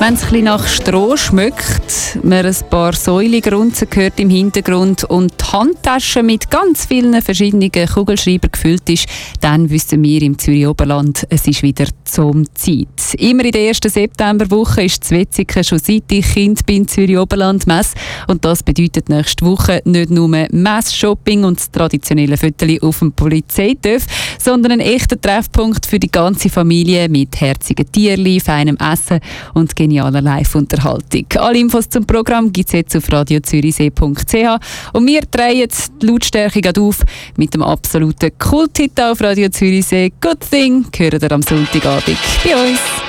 Wenn es ein bisschen nach Stroh schmeckt, man ein paar Säulengrunzen hört im Hintergrund und die Handtasche mit ganz vielen verschiedenen Kugelschreibern gefüllt ist, dann wissen wir im Zürich Oberland, es ist wieder zum Zeit. Immer in der ersten Septemberwoche ist das Wetzikon schon seit ich Kind bin Zürich Oberland Messe. Und das bedeutet nächste Woche nicht nur Mess-Shopping und das traditionelle Föteli auf dem Polizeidorf, sondern ein echter Treffpunkt für die ganze Familie mit herzigen Tierli, feinem Essen und genialer Live-Unterhaltung. Alle Infos zum Programm gibt es jetzt auf radiozürichsee.ch und wir drehen die Lautstärke gerade auf mit dem absoluten Kulthit auf Radio Zürichsee. Good Thing hören ihr am Sonntagabend bei uns.